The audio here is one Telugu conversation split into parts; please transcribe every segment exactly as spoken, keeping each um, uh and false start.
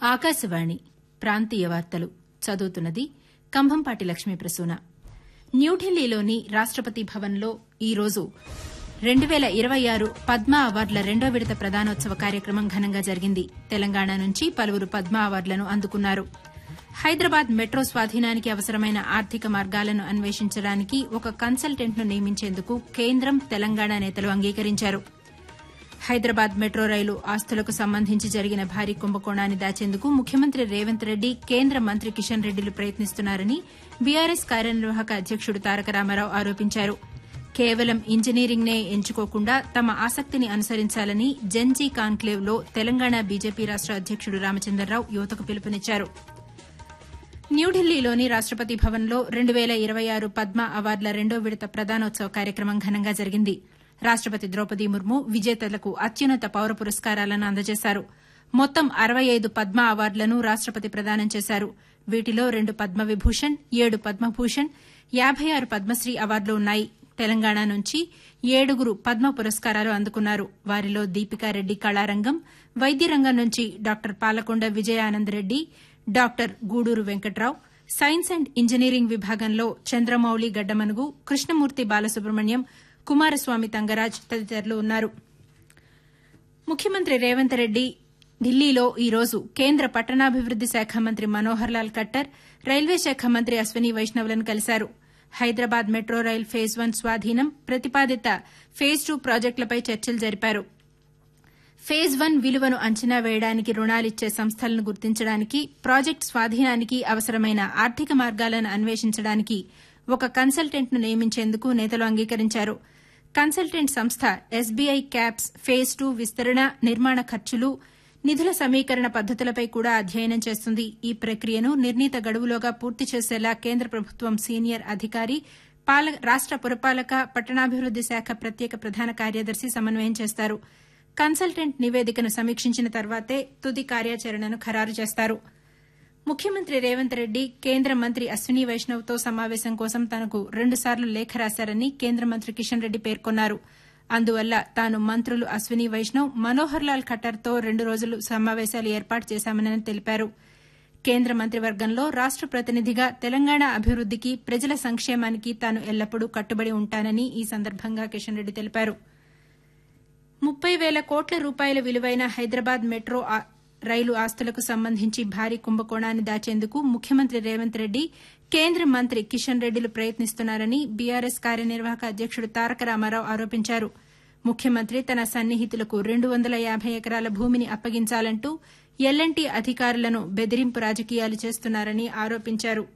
ఆకాశవాణి ప్రాంతీయ వార్తలు చదువుతున్నది కంభంపాటి లక్ష్మీ ప్రసూన. న్యూఢిల్లీలోని రాష్టపతి భవన్లో ఈ రోజు రెండు పేల ఇరవై ఆరు పద్మ అవార్డుల రెండో విడత ప్రదానోత్సవ కార్యక్రమం ఘనంగా జరిగింది. తెలంగాణ నుంచి పలువురు పద్మ అవార్డులను అందుకున్నారు. హైదరాబాద్ మెట్రో స్వాధీనానికి అవసరమైన ఆర్థిక మార్గాలను అన్వేషించడానికి ఒక కన్సల్టెంట్ను నియమించేందుకు కేంద్రం, తెలంగాణ నేతలు అంగీకరించారు. హైదరాబాద్ మెట్రో రైలు ఆస్తులకు సంబంధించి జరిగిన భారీ కుంభకోణాన్ని దాచేందుకు ముఖ్యమంత్రి రేవంత్ రెడ్డి, కేంద్ర మంత్రి కిషన్ రెడ్డిలు ప్రయత్నిస్తున్నారని బీఆర్ఎస్ కార్యనిర్వాహక అధ్యకుడు తారక రామారావు ఆరోపించారు. కేవలం ఇంజనీరింగ్నే ఎంచుకోకుండా తమ ఆసక్తిని అనుసరించాలని జెన్జీ కాన్క్లేవ్లో తెలంగాణ బీజేపీ రాష్ట అధ్యకుడు రామచంద్రరావు యువతకు పిలుపునిచ్చారు. న్యూఢిల్లీలోని రాష్టపతి భవన్లో రెండు పేల ఇరవై ఆరు పద్మ అవార్డుల రెండో విడత ప్రదానోత్సవ కార్యక్రమం ఘనంగా జరిగింది. రాష్టపతి ద్రౌపది ముర్ము విజేతలకు అత్యున్నత పౌర పురస్కారాలను అందజేశారు. మొత్తం అరవై ఐదు పద్మ అవార్డులను రాష్టపతి ప్రదానం చేశారు. వీటిలో రెండు పద్మవిభూషణ్, ఏడు పద్మభూషణ్, యాబై ఆరు పద్మశ్రీ అవార్డులు ఉన్నాయి. తెలంగాణ నుంచి ఏడుగురు పద్మ పురస్కారాలు అందుకున్నారు. వారిలో దీపికారెడ్డి కళారంగం, వైద్యరంగం నుంచి doctor Palakonda Vijayananda Reddy, doctor Gudur Venkatrao, science and engineering విభాగంలో చంద్రమౌళి గడ్డమనుగు, కృష్ణమూర్తి బాలసుబ్రహ్మణ్యం, కుమారస్వామి తంగరాజ్ తదితరులు ఉన్నారు. ముఖ్యమంత్రి రేవంత్ రెడ్డి ఢిల్లీలో ఈ రోజు కేంద్ర పట్టణాభివృద్ది శాఖ మంత్రి మనోహర్ లాల్ ఖట్టర్, రైల్వే శాఖ మంత్రి అశ్వనీ వైష్ణవ్లను కలిశారు. Hyderabad metro rail phase one స్వాధీనం, ప్రతిపాదిత ఫేజ్ టూ ప్రాజెక్టులపై చర్చలు జరిపారు. ఫేజ్ వన్ విలువను అంచనా వేయడానికి రుణాలిచ్చే సంస్థలను గుర్తించడానికి, ప్రాజెక్టు స్వాధీనానికి అవసరమైన ఆర్థిక మార్గాలను అన్వేషించడానికి ఒక కన్సల్టెంట్ను నియమించేందుకు నేతలు అంగీకరించారు. కన్సల్టెంట్ సంస్థ ఎస్బీఐ క్యాప్స్ ఫేజ్ టూ విస్తరణ, నిర్మాణ ఖర్చులు, నిధుల సమీకరణ పద్దతులపై కూడా అధ్యయనం చేస్తుంది. ఈ ప్రక్రియను నిర్ణీత గడువులోగా పూర్తి చేసేలా కేంద్ర ప్రభుత్వం సీనియర్ అధికారి, రాష్ట పురపాలక, పట్టణాభివృద్ది శాఖ ప్రత్యేక ప్రధాన కార్యదర్శి సమన్వయం చేస్తారు. కన్సల్టెంట్ నివేదికను సమీక్షించిన తర్వాతే తుది కార్యాచరణను ఖరారు చేస్తారు. ముఖ్యమంత్రి రేవంత్ రెడ్డి కేంద్ర మంత్రి అశ్వనీ వైష్ణవ్తో సమావేశం కోసం తనకు రెండుసార్లు లేఖ రాశారని కేంద్ర మంత్రి కిషన్ రెడ్డి పేర్కొన్నారు. అందువల్ల తాను మంత్రులు అశ్వనీ వైష్ణవ్, మనోహర్ లాల్ ఖట్టర్తో రెండు రోజులు సమావేశాలు ఏర్పాటు చేశామని తెలిపారు. కేంద్ర మంత్రివర్గంలో రాష్ట ప్రతినిధిగా తెలంగాణ అభివృద్దికి, ప్రజల సంక్షేమానికి తాను ఎల్లప్పుడూ కట్టుబడి ఉంటానని ఈ సందర్భంగా కిషన్ రెడ్డి తెలిపారు. ముప్పై వేల కోట్ల రూపాయల విలువైన హైదరాబాద్ మెట్రో రైలు ఆస్తులకు సంబంధించి భారీ కుంభకోణాన్ని దాచేందుకు ముఖ్యమంత్రి రేవంత్ రెడ్డి, కేంద్ర మంత్రి కిషన్ రెడ్డిలు ప్రయత్నిస్తున్నారని బీఆర్ఎస్ కార్యనిర్వాహక అధ్యకుడు తారక రామారావు ఆరోపించారు. ముఖ్యమంత్రి తన సన్నిహితులకు రెండు వందల యాబై ఎకరాల భూమిని అప్పగించాలంటూ ఎల్ఎన్టీ అధికారులను బెదిరింపు రాజకీయాలు చేస్తున్నారని ఆరోపించారు.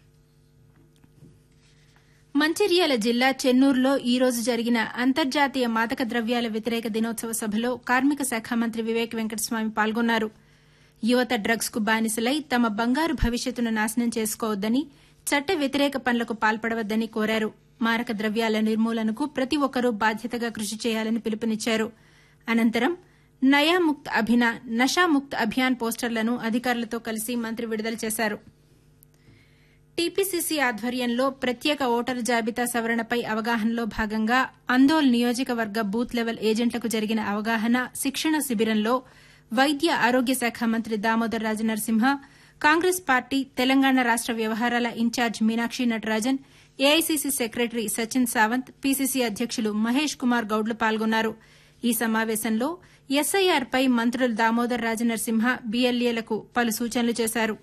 మంచిర్యాల జిల్లా చెన్నూరులో ఈ రోజు జరిగిన అంతర్జాతీయ మాదక ద్రవ్యాల వ్యతిరేక దినోత్సవ సభలో కార్మిక శాఖ మంత్రి వివేక్ వెంకటస్వామి పాల్గొన్నారు. యువత డ్రగ్స్ కు బానిసలై తమ బంగారు భవిష్యత్తును నాశనం చేసుకోవద్దని, చట్ట వ్యతిరేక పనులకు పాల్పడవద్దని కోరారు. మారక ద్రవ్యాల నిర్మూలనకు ప్రతి ఒక్కరూ బాధ్యతగా కృషి చేయాలని పిలుపునిచ్చారు. అనంతరం నయాముక్త్ అభినా నషాముక్త్ అభియాన్ పోస్టర్లను అధికారులతో కలిసి మంత్రి విడుదల చేశారు. టీపీసీసీ ఆధ్వర్యంలో ప్రత్యేక ఓటరు జాబితా సవరణపై అవగాహనలో భాగంగా అందోల్ నియోజకవర్గ బూత్ లెవెల్ ఏజెంట్లకు జరిగిన అవగాహన, శిక్షణ శిబిరంలో వైద్య ఆరోగ్య శాఖ మంత్రి దామోదర్ రాజనరసింహ, కాంగ్రెస్ పార్టీ తెలంగాణ రాష్ట వ్యవహారాల incharge Meenakshi Natarajan, AICC secretary Sachin Sawant, PCC అధ్యకులు మహేష్ కుమార్ గౌడ్లు పాల్గొన్నారు. ఈ సమావేశంలో ఎస్ఐఆర్పై మంత్రులు దామోదర్ రాజనరసింహ, బీఎల్ఏలకు పలు సూచనలు చేశారు.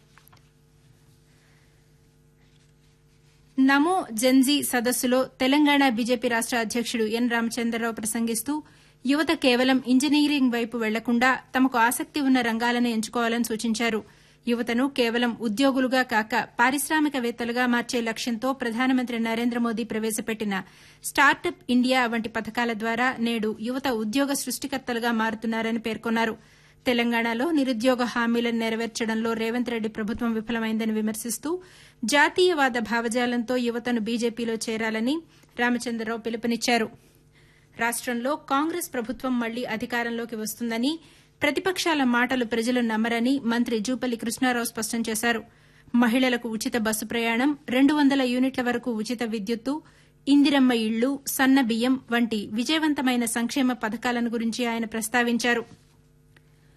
నమో జెన్జీ సదస్సులో తెలంగాణ బీజేపీ రాష్ట అధ్యకుడు ఎన్ రామచంద్రరావు ప్రసంగిస్తూ యువత కేవలం ఇంజనీరింగ్ వైపు వెళ్లకుండా తమకు ఆసక్తి ఉన్న రంగాలను ఎంచుకోవాలని సూచించారు. యువతను కేవలం ఉద్యోగులుగా కాక పారిశ్రామికవేత్తలుగా మార్చే లక్ష్యంతో ప్రధానమంత్రి నరేంద్ర మోదీ ప్రవేశపెట్టిన స్టార్టప్ ఇండియా వంటి పథకాల ద్వారా నేడు యువత ఉద్యోగ సృష్టికర్తలుగా మారుతున్నారని పేర్కొన్నారు. తెలంగాణలో నిరుద్యోగ హామీలను నెరవేర్చడంలో రేవంత్ రెడ్డి ప్రభుత్వం విఫలమైందని విమర్శిస్తూ జాతీయవాద భావజాలంతో యువతను బీజేపీలో చేరాలని రామచంద్రరావు పిలుపునిచ్చారు. రాష్టంలో కాంగ్రెస్ ప్రభుత్వం మళ్లీ అధికారంలోకి వస్తుందని, ప్రతిపక్షాల మాటలు ప్రజలు నమ్మరని మంత్రి జూపల్లి కృష్ణారావు స్పష్టం చేశారు. మహిళలకు ఉచిత బస్సు ప్రయాణం, రెండు వందల యూనిట్ల వరకు ఉచిత విద్యుత్తు, ఇందిరమ్మ ఇళ్లు, సన్న బియ్యం వంటి విజయవంతమైన సంక్షేమ పథకాలను గురించి ఆయన ప్రస్తావించారు.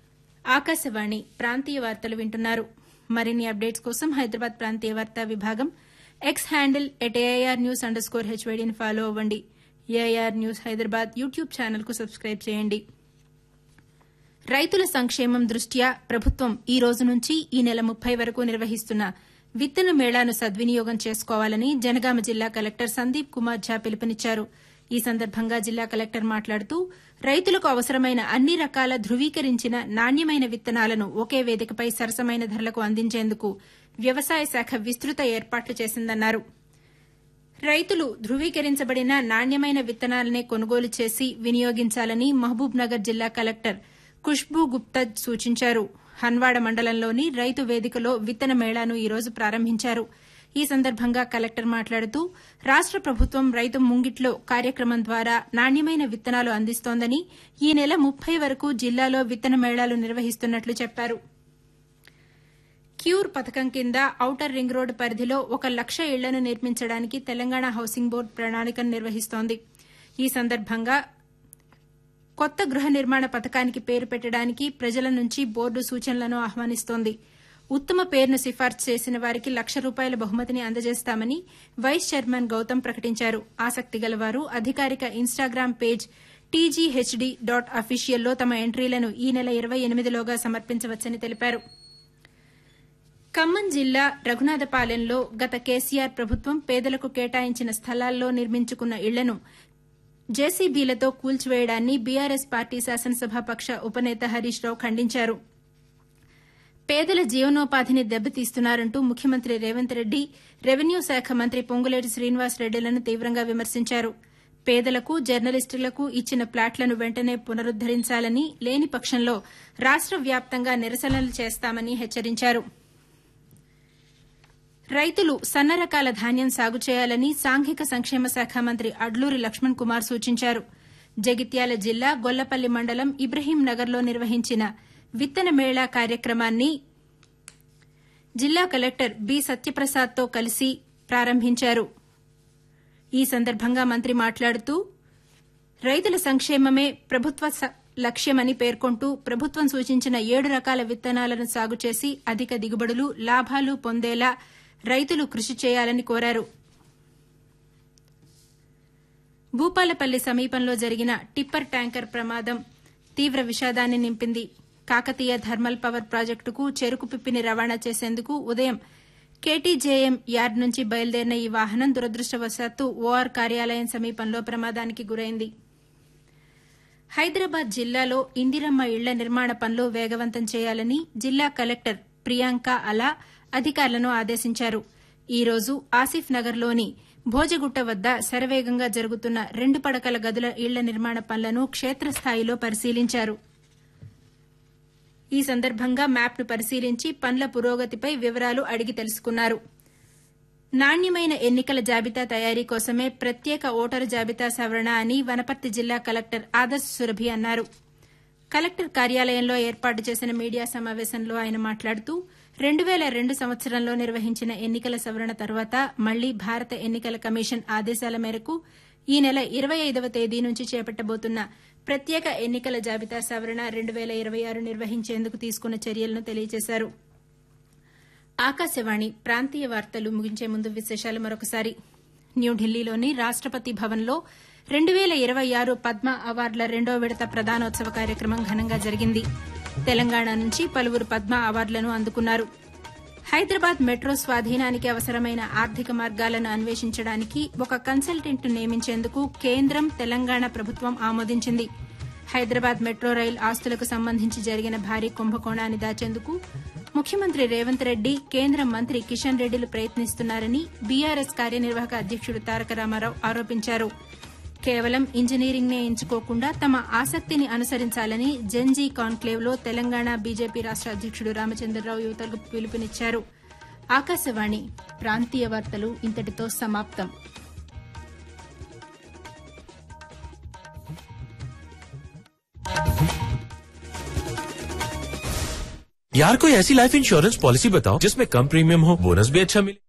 ఆకాశవాణి ప్రాంతీయ వార్తలు వింటున్నారు. మరిన్ని అప్డేట్స్ కోసం హైదరాబాద్ ప్రాంతీయ వార్తా విభాగం X handle at AIR news under score హెచ్వైడీని follow అవ్వండి. ఏఐఆర్ న్యూస్ హైదరాబాద్ యూట్యూబ్ ఛానల్కు సబ్స్క్రైబ్ చేయండి. రైతుల సంక్షేమం దృష్ట్యా ప్రభుత్వం ఈ రోజు నుంచి ఈ నెల ముప్పై వరకు నిర్వహిస్తున్న విత్తన మేళాను సద్వినియోగం చేసుకోవాలని జనగామ జిల్లా కలెక్టర్ సందీప్ కుమార్ ఝా పిలుపునిచ్చారు. ఈ సందర్భంగా జిల్లా కలెక్టర్ మాట్లాడుతూ రైతులకు అవసరమైన అన్ని రకాల ధృవీకరించిన నాణ్యమైన విత్తనాలను ఒకే వేదికపై సరసమైన ధరలకు అందించేందుకు వ్యవసాయ శాఖ విస్తృత ఏర్పాట్లు చేసిందన్నారు. రైతులు ధృవీకరించబడిన నాణ్యమైన విత్తనాలనే కొనుగోలు చేసి వినియోగించాలని మహబూబ్ నగర్ జిల్లా కలెక్టర్ ఖుష్బూ గుప్తా సూచించారు. హన్వాడ మండలంలోని రైతు వేదికలో విత్తన మేళాను ఈ రోజు ప్రారంభించారు. ఈ సందర్భంగా కలెక్టర్ మాట్లాడుతూ రాష్ట ప్రభుత్వం రైతు ముంగిట్లో కార్యక్రమం ద్వారా నాణ్యమైన విత్తనాలు అందిస్తోందని, ఈ నెల ముప్పై వరకు జిల్లాలో విత్తన మేళాలు నిర్వహిస్తున్నట్లు చెప్పారు. క్యూర్ పథకం కింద ఔటర్ రింగ్ రోడ్డు పరిధిలో ఒక లక్ష ఇళ్లను నిర్మించడానికి తెలంగాణ హౌసింగ్ బోర్డు ప్రణాళికను నిర్వహిస్తోంది. ఈ సందర్భంగా కొత్త గృహ నిర్మాణ పథకానికి పేరు పెట్టడానికి ప్రజల నుంచి బోర్డు సూచనలను ఆహ్వానిస్తోంది. ఉత్తమ పేరును సిఫార్సు చేసిన వారికి లక్ష రూపాయల బహుమతిని అందజేస్తామని వైస్ చైర్మన్ గౌతమ్ ప్రకటించారు. ఆసక్తి గలవారు అధికారిక ఇన్స్టాగ్రామ్ పేజ్ టీజీహెచ్డీ డాట్ అఫీషియల్లో తమ ఎంట్రీలను ఈ నెల ఇరవై ఎనిమిదిలోగా సమర్పించవచ్చని తెలిపారు. ఖమ్మం జిల్లా రఘునాథపాలెంలో గత కేసీఆర్ ప్రభుత్వం పేదలకు కేటాయించిన స్థలాల్లో నిర్మించుకున్న ఇళ్లను జేసీబీలతో కూల్చివేయడాన్ని బీఆర్ఎస్ పార్టీ శాసనసభాపక్ష ఉపనేత హరీష్ రావు ఖండించారు. పేదల జీవనోపాధిని దెబ్బతీస్తున్నారంటూ ముఖ్యమంత్రి రేవంత్ రెడ్డి, రెవెన్యూ శాఖ మంత్రి పొంగులేటి శ్రీనివాసరెడ్డిలను తీవ్రంగా విమర్శించారు. పేదలకు, జర్నలిస్టులకు ఇచ్చిన ప్లాట్లను వెంటనే పునరుద్దరించాలని, లేని పక్షంలో రాష్ట వ్యాప్తంగా నిరసనలు చేస్తామని హెచ్చరించారు. రైతులు సన్న రకాల ధాన్యం సాగు చేయాలని సాంఘిక సంక్షేమ శాఖ మంత్రి అడ్లూరి లక్ష్మణ్ కుమార్ సూచించారు. జగిత్యాల జిల్లా గొల్లపల్లి మండలం ఇబ్రహీం నగర్లో నిర్వహించిన విత్తన మేళా కార్యక్రమాన్ని జిల్లా కలెక్టర్ బి సత్యప్రసాద్తో కలిసి ప్రారంభించారు. ఈ సందర్భంగా మంత్రి మాట్లాడుతూ రైతుల సంక్షేమమే ప్రభుత్వ లక్ష్యమని పేర్కొంటూ ప్రభుత్వం సూచించిన ఏడు రకాల విత్తనాలను సాగు చేసి అధిక దిగుబడులు, లాభాలు పొందేలా రైతులు కృషి చేయాలని కోరారు. భూపాలపల్లి సమీపంలో జరిగిన టిప్పర్ ట్యాంకర్ ప్రమాదం తీవ్ర విషాదాన్ని నింపింది. కాకతీయ థర్మల్ పవర్ ప్రాజెక్టుకు చెరుకు పిప్పిని రవాణా చేసేందుకు ఉదయం కేటీజేఎం యార్డ్ నుంచి బయలుదేరిన ఈ వాహనం దురదృష్టవశాత్తు ఓఆర్ కార్యాలయం సమీపంలో ప్రమాదానికి గురైంది. హైదరాబాద్ జిల్లాలో ఇందిరమ్మ ఇళ్ల నిర్మాణ పనులు వేగవంతం చేయాలని జిల్లా కలెక్టర్ ప్రియాంక అలా అధికారులను ఆదేశించారు. ఈ రోజు ఆసిఫ్ నగర్లోని భోజగుట్ట వద్ద శరవేగంగా జరుగుతున్న రెండు పడకల గదుల ఇళ్ల నిర్మాణ పనులను క్షేత్రస్థాయిలో పరిశీలించారు. ఈ సందర్భంగా మ్యాప్ను పరిశీలించి పనుల పురోగతిపై వివరాలు అడిగి తెలుసుకున్నారు. నాణ్యమైన ఎన్నికల జాబితా తయారీ కోసమే ప్రత్యేక ఓటరు జాబితా సవరణ అని వనపర్తి జిల్లా కలెక్టర్ ఆదర్శ్ సురభి అన్నారు. కలెక్టర్ కార్యాలయంలో ఏర్పాటు చేసిన మీడియా సమావేశంలో ఆయన మాట్లాడుతూ రెండు పేల రెండు సంవత్సరంలో నిర్వహించిన ఎన్నికల సవరణ తర్వాత మళ్లీ భారత ఎన్నికల కమిషన్ ఆదేశాల మేరకు ఈ నెల ఇరవై ఐదవ తేదీ నుంచి చేపట్టబోతున్న ప్రత్యేక ఎన్నికల జాబితా సవరణ రెండు పేల ఇరవై ఆరు నిర్వహించేందుకు తీసుకున్న చర్యలను తెలియజేశారు. ఆకాశవాణి ప్రాంతీయ వార్తలు ముగించే ముందు విశేషాలు మరొకసారి. న్యూఢిల్లీలోని రాష్టపతి భవన్లో రెండు పేల ఇరవై ఆరు పద్మ అవార్డుల రెండో విడత ప్రదానోత్సవ కార్యక్రమం ఘనంగా జరిగింది. తెలంగాణ నుంచి పలువురు పద్మ అవార్డులను అందుకున్నారు. హైదరాబాద్ మెట్రో స్వాధీనానికి అవసరమైన ఆర్థిక మార్గాలను అన్వేషించడానికి ఒక కన్సల్టెంట్ను నియమించేందుకు కేంద్రం, తెలంగాణ ప్రభుత్వం ఆమోదించింది. హైదరాబాద్ మెట్రో రైల్ ఆస్తులకు సంబంధించి జరిగిన భారీ కుంభకోణాన్ని దాచేందుకు ముఖ్యమంత్రి రేవంత్ రెడ్డి, కేంద్ర మంత్రి కిషన్ రెడ్డిలు ప్రయత్నిస్తున్నారని బీఆర్ఎస్ కార్యనిర్వాహక అధ్యకుడు తారక రామారావు ఆరోపించారు. కేవలం ఇంజనీరింగ్నే ఎంచుకోకుండా తమ ఆసక్తిని అనుసరించాలని జెన్జీ కాన్క్లేవ్లో తెలంగాణ బీజేపీ రాష్ట అధ్యకుడు రామచంద్రరావు యువతలకు పిలుపునిచ్చారు. ఆకాశవాణి ప్రాంతీయ వార్తలు ఇంతటితో సమాప్తం. यार कोई ऐसी लाइफ इंश्योरेंस पॉलिसी बताओ जिसमें कम प्रीमियम हो, बोनस भी अच्छा मिले।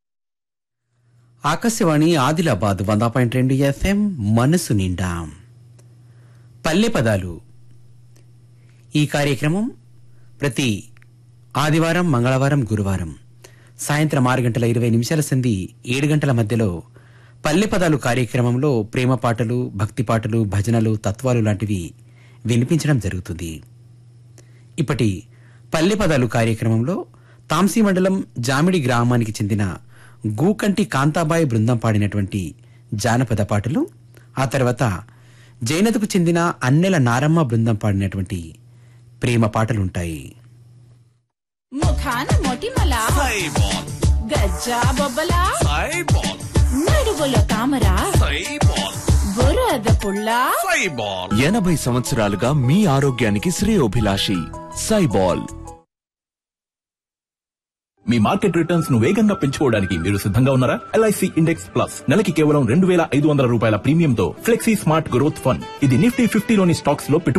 ఆకాశవాణి ఆదిలాబాద్ వంద పాయింట్ రెండు ఎఫ్ఎం మనసు నిండా పల్లె పదాలు. ఈ కార్యక్రమం ప్రతి ఆదివారం, మంగళవారం, గురువారం సాయంత్రం ఆరు గంటల ఇరవై నిమిషాల సంధి ఏడు గంటల మధ్యలో పల్లె పదాలు కార్యక్రమంలో ప్రేమ పాటలు, భక్తి పాటలు, భజనలు, తత్వాలు లాంటివి వినిపించడం జరుగుతుంది. ఇప్పటి పల్లె పదాలు కార్యక్రమంలో తాంసీ మండలం జామిడి గ్రామానికి చెందిన గూకంటి కాంతాబాయి బృందం పాడినటువంటి జానపద పాటలు, ఆ తర్వాత జైనతకు చెందిన అన్నెల నారమ్మ బృందం పాడినటువంటి ప్రేమ పాటలుంటాయి. ముఖాన మొటిమల గజ్జా బొబ్బల నడువుల తామర బురద పుల్ల. ఎనభై సంవత్సరాలుగా మీ ఆరోగ్యానికి శ్రేయోభిలాషి సైబాల్. మీ మార్కెట్ రిటర్న్స్ ను వేగంగా పెంచుకోవడానికి మీరు సిద్ధంగా ఉన్నారా? ఎల్ఐసి ఇండెక్స్ ప్లస్ నెలకి కేవలం రెండు వేల ఐదు వందల రూపాయల ప్రీమియంతో ఫ్లెక్సీ స్మార్ట్ గ్రోత్ ఫండ్. ఇది నిఫ్టీ ఫిఫ్టీలోని స్టాక్స్ లో